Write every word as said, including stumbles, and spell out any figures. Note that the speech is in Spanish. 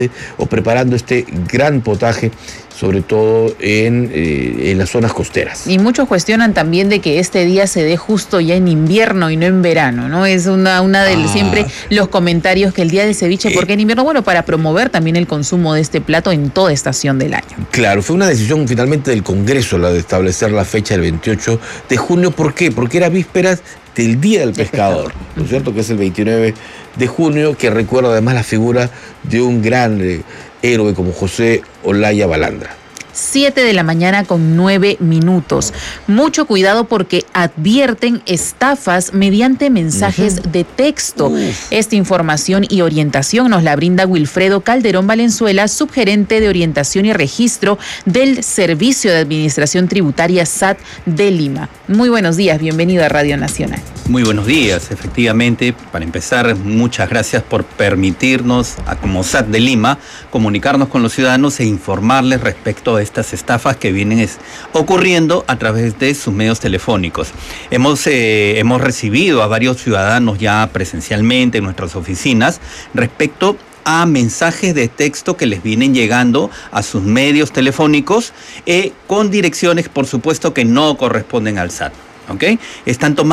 o preparando este gran potaje, sobre todo en, eh, en las zonas costeras. Y muchos cuestionan también de que este día se dé justo ya en invierno y no en verano, ¿no? Es una, una de ah, siempre los comentarios que el día del ceviche, eh, ¿por qué en invierno? Bueno, para promover también el consumo de este plato en toda estación del año. Claro, fue una decisión finalmente del Congreso la de establecer la fecha del veintiocho de junio. ¿Por qué? Porque era vísperas del Día del Pescador, ¿no es cierto? Que es el veintinueve de junio, que recuerda además la figura de un gran eh, héroe como José Olaya Balandra. siete de la mañana con nueve minutos. Mucho cuidado porque advierten estafas mediante mensajes uh-huh. de texto. Uf. Esta información y orientación nos la brinda Wilfredo Calderón Valenzuela, subgerente de orientación y registro del Servicio de Administración Tributaria S A T de Lima. Muy buenos días, bienvenido a Radio Nacional. Muy buenos días, efectivamente. Para empezar, muchas gracias por permitirnos, a como S A T de Lima, comunicarnos con los ciudadanos e informarles respecto a estas estafas que vienen es, ocurriendo a través de sus medios telefónicos. Hemos, eh, hemos recibido a varios ciudadanos ya presencialmente en nuestras oficinas respecto a mensajes de texto que les vienen llegando a sus medios telefónicos eh, con direcciones, por supuesto, que no corresponden al S A T. ¿Okay? Están tomando